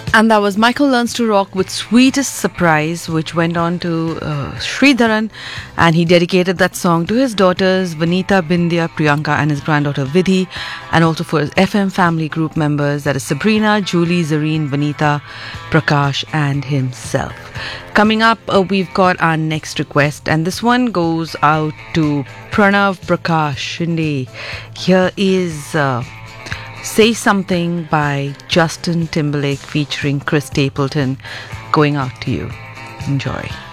And that was Michael Learns to Rock with Sweetest Surprise, which went on to Sridharan, and he dedicated that song to his daughters Vanita, Bindya, Priyanka, and his granddaughter Vidhi, and also for his FM family group members, that is Sabrina, Julie, Zareen, Vanita, Prakash, and himself. Coming up, we've got our next request, and this one goes out to Pranav Prakash Shinde. Here is Say Something by Justin Timberlake featuring Chris Stapleton, going out to you. Enjoy.